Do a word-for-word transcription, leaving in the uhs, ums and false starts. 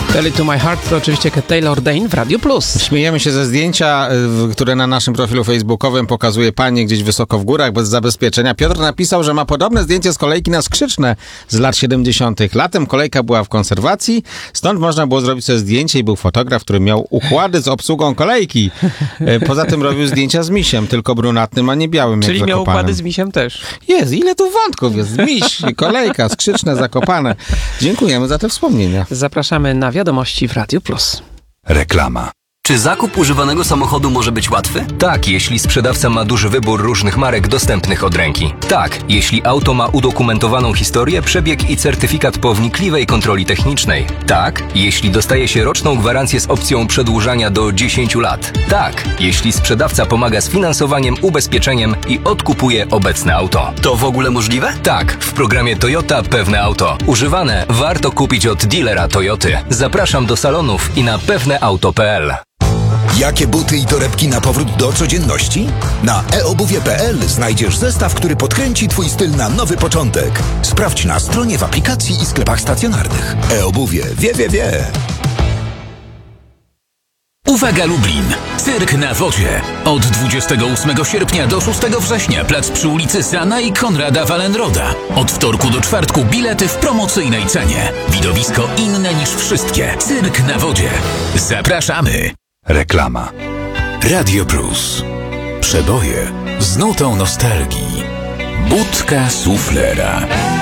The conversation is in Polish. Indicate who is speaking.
Speaker 1: Tell to my heart to oczywiście Taylor Dayne w Radio Plus.
Speaker 2: Śmiejemy się ze zdjęcia, które na naszym profilu facebookowym pokazuje panie gdzieś wysoko w górach, bez zabezpieczenia. Piotr napisał, że ma podobne zdjęcie z kolejki na Skrzyczne z lat siedemdziesiątych. Latem kolejka była w konserwacji, stąd można było zrobić sobie zdjęcie i był fotograf, który miał układy z obsługą kolejki. Poza tym robił zdjęcia z misiem, tylko brunatnym, a nie białym.
Speaker 1: Czyli
Speaker 2: jak
Speaker 1: miał
Speaker 2: Zakopanem.
Speaker 1: układy z misiem też.
Speaker 2: Jest, ile tu wątków jest. Miś, kolejka, Skrzyczne, Zakopane. Dziękujemy za te wspomnienia.
Speaker 1: Zapraszamy na wiadomości w Radio Plus.
Speaker 3: Reklama.
Speaker 4: Czy zakup używanego samochodu może być łatwy?
Speaker 5: Tak, jeśli sprzedawca ma duży wybór różnych marek dostępnych od ręki. Tak, jeśli auto ma udokumentowaną historię, przebieg i certyfikat po wnikliwej kontroli technicznej. Tak, jeśli dostaje się roczną gwarancję z opcją przedłużania do dziesięciu lat. Tak, jeśli sprzedawca pomaga z finansowaniem, ubezpieczeniem i odkupuje obecne auto.
Speaker 4: To w ogóle możliwe?
Speaker 5: Tak, w programie Toyota Pewne Auto. Używane warto kupić od dealera Toyoty. Zapraszam do salonów i na pewneauto kropka p l.
Speaker 3: Jakie buty i torebki na powrót do codzienności? Na e obuwie kropka p l znajdziesz zestaw, który podkręci twój styl na nowy początek. Sprawdź na stronie, w aplikacji i sklepach stacjonarnych. E-obuwie wie, wie, wie.
Speaker 6: Uwaga Lublin! Cyrk na wodzie. Od dwudziestego ósmego sierpnia do szóstego września plac przy ulicy Sana i Konrada Wallenroda. Od wtorku do czwartku bilety w promocyjnej cenie. Widowisko inne niż wszystkie. Cyrk na wodzie. Zapraszamy!
Speaker 3: Reklama.
Speaker 6: Radio Plus. Przeboje z nutą nostalgii. Budka suflera.